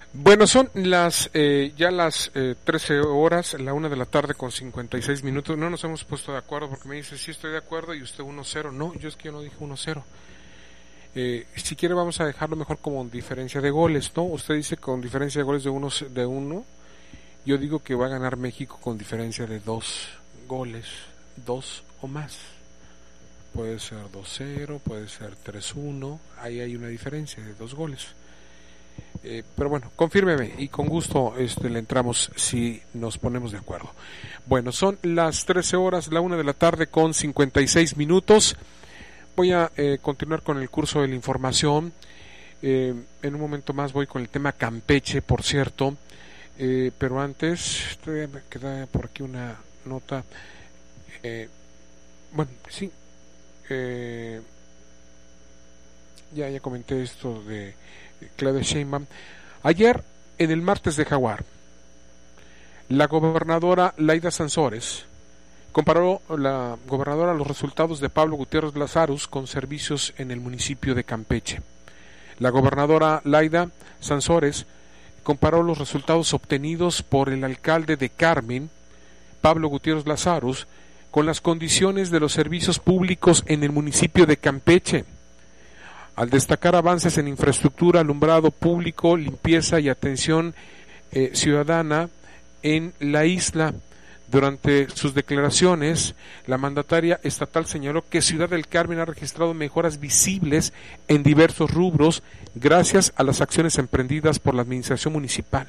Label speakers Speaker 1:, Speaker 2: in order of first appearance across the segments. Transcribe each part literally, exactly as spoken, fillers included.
Speaker 1: Bueno, son las eh, ya las eh, trece horas, la una de la tarde con cincuenta y seis minutos. No nos hemos puesto de acuerdo porque me dice sí estoy de acuerdo y usted uno cero. No, yo es que yo no dije uno cero. Eh, si quiere vamos a dejarlo mejor como diferencia de goles, ¿no? Usted dice con diferencia de goles de uno, de uno. Yo digo que va a ganar México con diferencia de dos goles, dos o más. Puede ser dos cero, puede ser tres uno. Ahí hay una diferencia de dos goles. Eh, pero bueno, confírmeme y con gusto este, le entramos si nos ponemos de acuerdo. Bueno, son las trece horas, la una de la tarde con cincuenta y seis minutos. Voy a eh, continuar con el curso de la información. Eh, en un momento más voy con el tema Campeche, por cierto. Eh, pero antes, me queda por aquí una nota. Eh, bueno, sí. Eh, ya, ya comenté esto de Claudia Sheinbaum. Ayer, en el martes de Jaguar, la gobernadora Laida Sansores comparó la gobernadora los resultados de Pablo Gutiérrez Lazarus con servicios en el municipio de Campeche. La gobernadora Laida Sansores comparó los resultados obtenidos por el alcalde de Carmen, Pablo Gutiérrez Lazarus, con las condiciones de los servicios públicos en el municipio de Campeche. Al destacar avances en infraestructura, alumbrado público, limpieza y atención eh, ciudadana en la isla, durante sus declaraciones, la mandataria estatal señaló que Ciudad del Carmen ha registrado mejoras visibles en diversos rubros gracias a las acciones emprendidas por la administración municipal.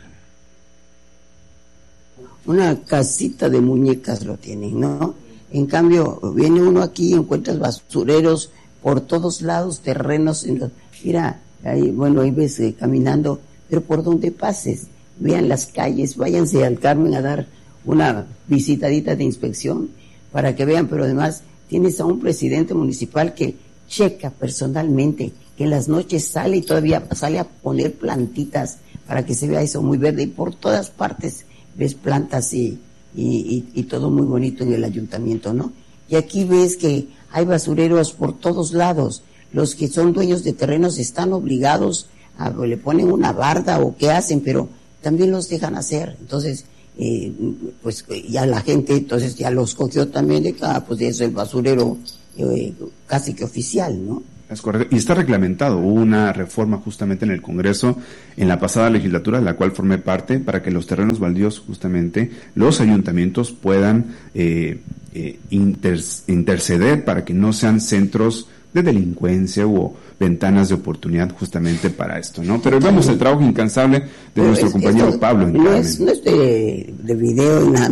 Speaker 2: Una casita de muñecas lo tienen, ¿no? En cambio, viene uno aquí y encuentras basureros por todos lados, terrenos, en los, mira, ahí, bueno, ahí ves eh, caminando, pero por donde pases, vean las calles, váyanse al Carmen a dar una visitadita de inspección para que vean, pero además tienes a un presidente municipal que checa personalmente, que en las noches sale y todavía sale a poner plantitas para que se vea eso muy verde, y por todas partes ves plantas y, y, y, y todo muy bonito en el ayuntamiento, ¿no? Y aquí ves que hay basureros por todos lados. Los que son dueños de terrenos están obligados a, le ponen una barda o qué hacen, pero también los dejan hacer. Entonces, eh, pues ya la gente, entonces ya los cogió también de acá, pues eso el basurero eh, casi que oficial, ¿no?
Speaker 3: Es correcto, y está reglamentado. Hubo una reforma justamente en el Congreso en la pasada legislatura, de la cual formé parte, para que los terrenos baldíos, justamente, los ayuntamientos puedan eh, eh, inter, interceder para que no sean centros de delincuencia o ventanas de oportunidad justamente para esto, ¿no? Pero vemos el trabajo incansable de Pero nuestro es, compañero
Speaker 2: esto,
Speaker 3: Pablo. En
Speaker 2: no, es, no es de, de video y nada.